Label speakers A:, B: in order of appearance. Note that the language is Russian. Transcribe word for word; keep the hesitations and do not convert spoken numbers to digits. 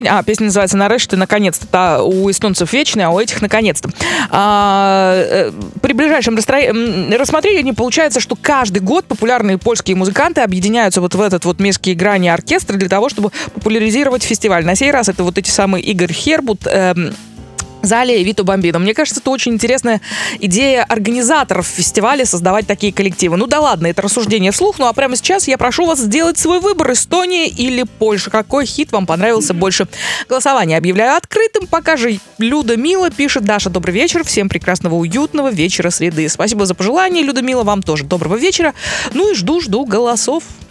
A: А, песня называется «Нарешті», наконец-то. Та у эстонцев вечная, а у этих наконец-то. А, при ближайшем расстро... рассмотрении получается, что каждый год популярные польские музыканты объединяются вот в этот вот «Местские грани» оркестр для того, чтобы популяризировать фестиваль. На сей раз это вот эти самые Игорь Хербут, эм, Залия и Вито Бомбино. Мне кажется, это очень интересная идея организаторов фестиваля создавать такие коллективы. Ну да ладно, это рассуждение вслух. Ну а прямо сейчас я прошу вас сделать свой выбор: Эстония или Польша. Какой хит вам понравился больше? Голосование объявляю открытым. Пока же Люда Мила пишет: Даша, добрый вечер. Всем прекрасного, уютного вечера среды. Спасибо за пожелание, Люда Мила. Вам тоже доброго вечера. Ну и жду-жду голосов.